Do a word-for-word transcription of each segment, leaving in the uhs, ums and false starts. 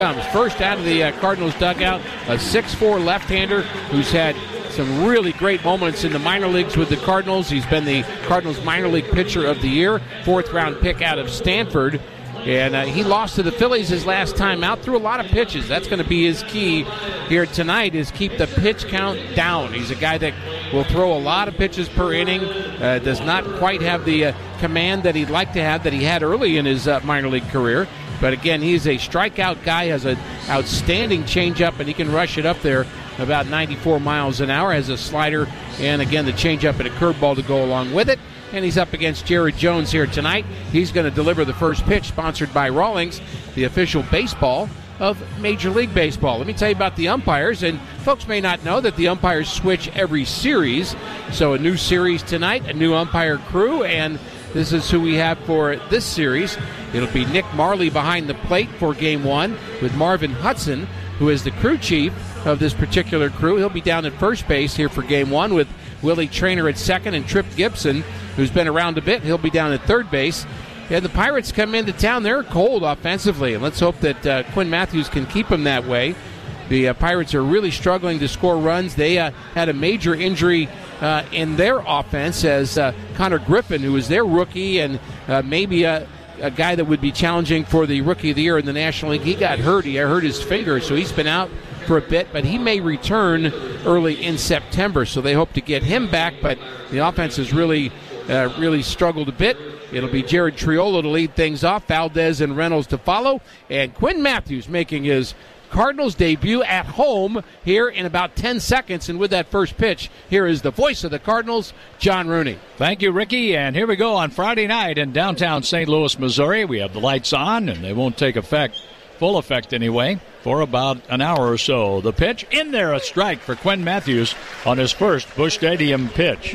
Comes first out of the uh, Cardinals dugout, a six four left-hander who's had some really great moments in the minor leagues with the Cardinals. He's been the Cardinals minor league pitcher of the year, fourth-round pick out of Stanford. And uh, he lost to the Phillies his last time out, threw a lot of pitches. That's going to be his key here tonight, is keep the pitch count down. He's a guy that will throw a lot of pitches per inning, uh, does not quite have the uh, command that he'd like to have that he had early in his uh, minor league career. But again, he's a strikeout guy, has an outstanding changeup, and he can rush it up there about ninety-four miles an hour, has a slider, and again, the changeup and a curveball to go along with it. And he's up against Jared Jones here tonight. He's going to deliver the first pitch, sponsored by Rawlings, the official baseball of Major League Baseball. Let me tell you about the umpires, and folks may not know that the umpires switch every series. So a new series tonight, a new umpire crew, and this is who we have for this series. It'll be Nick Marley behind the plate for game one, with Marvin Hudson, who is the crew chief of this particular crew. He'll be down at first base here for game one, with Willie Traynor at second, and Trip Gibson, who's been around a bit, he'll be down at third base. And the Pirates come into town. They're cold offensively, and let's hope that uh, Quinn Matthews can keep them that way. The uh, Pirates are really struggling to score runs. They uh, had a major injury uh, in their offense, as uh, Connor Griffin, who was their rookie and uh, maybe a, a guy that would be challenging for the Rookie of the Year in the National League, he got hurt. He hurt his finger, so he's been out for a bit, but he may return early in September, so they hope to get him back. But the offense has really, uh, really struggled a bit. It'll be Jared Triolo to lead things off, Valdez and Reynolds to follow, and Quinn Matthews making his Cardinals debut at home here in about ten seconds. And with that first pitch, here is the voice of the Cardinals, John Rooney. Thank you, Ricky. And here we go on Friday night in downtown Saint Louis, Missouri. We have the lights on, and they won't take effect, full effect anyway, for about an hour or so. The pitch in there, a strike for Quinn Matthews on his first Busch Stadium pitch.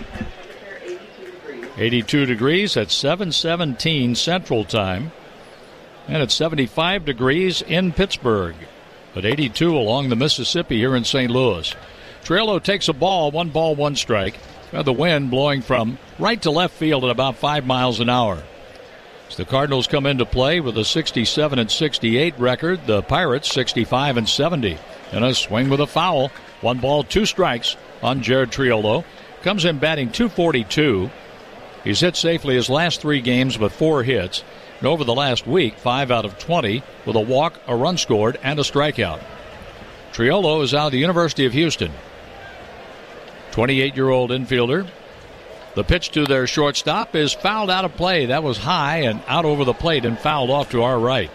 eighty-two degrees at seven seventeen Central Time, and it's seventy-five degrees in Pittsburgh, but eighty-two along the Mississippi here in Saint Louis. Triolo takes a ball, one ball, one strike. Got the wind blowing from right to left field at about five miles an hour. As the Cardinals come into play with a sixty-seven and sixty-eight record, the Pirates sixty-five and seventy. And a swing with a foul. One ball, two strikes on Jared Triolo. Comes in batting two forty-two. He's hit safely his last three games with four hits. And over the last week, five out of twenty with a walk, a run scored, and a strikeout. Triolo is out of the University of Houston. twenty-eight-year-old infielder. The pitch to their shortstop is fouled out of play. That was high and out over the plate and fouled off to our right.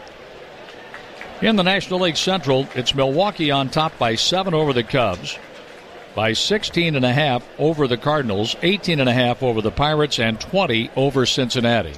In the National League Central, it's Milwaukee on top by seven over the Cubs, by sixteen and a half over the Cardinals, eighteen and a half over the Pirates, and twenty over Cincinnati.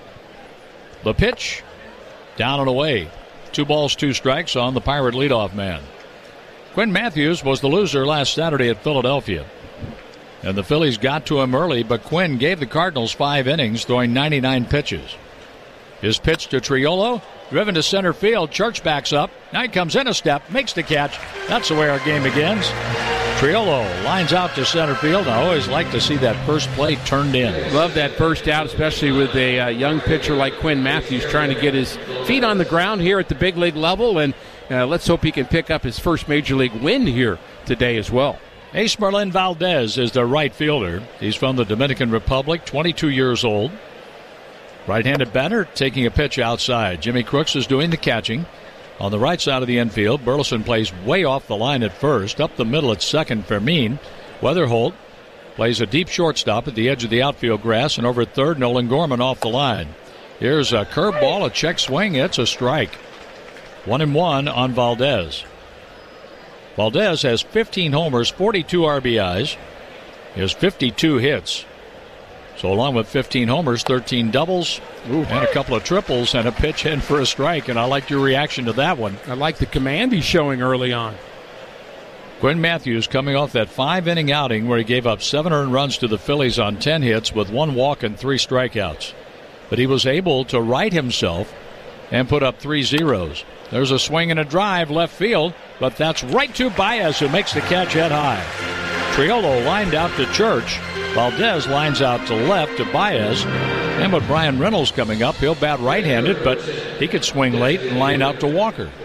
The pitch, down and away. Two balls, two strikes on the Pirate leadoff man. Quinn Matthews was the loser last Saturday at Philadelphia, and the Phillies got to him early, but Quinn gave the Cardinals five innings, throwing ninety-nine pitches. His pitch to Triolo, driven to center field. Church backs up. Now he comes in a step, makes the catch. That's the way our game begins. Triolo lines out to center field. I always like to see that first play turned in. Love that first out, especially with a uh, young pitcher like Quinn Matthews trying to get his feet on the ground here at the big league level, and uh, let's hope he can pick up his first major league win here today as well. Esmerlin Valdez is the right fielder. He's from the Dominican Republic, twenty-two years old. Right-handed batter taking a pitch outside. Jimmy Crooks is doing the catching. On the right side of the infield, Burleson plays way off the line at first. Up the middle at second, Fermin. Weatherholt plays a deep shortstop at the edge of the outfield grass. And over at third, Nolan Gorman off the line. Here's a curveball, a check swing. It's a strike. One and one on Valdez. Valdez has fifteen homers, forty-two R B Is. He has fifty-two hits. So along with fifteen homers, thirteen doubles, Ooh. and a couple of triples, and a pitch in for a strike. And I liked your reaction to that one. I like the command he's showing early on. Quinn Matthews coming off that five-inning outing where he gave up seven earned runs to the Phillies on ten hits with one walk and three strikeouts. But he was able to right himself and put up three zeros. There's a swing and a drive left field, but that's right to Baez, who makes the catch head high. Triolo lined out to Church. Valdez lines out to left to Baez. And with Brian Reynolds coming up, he'll bat right-handed, but he could swing late and line out to Walker.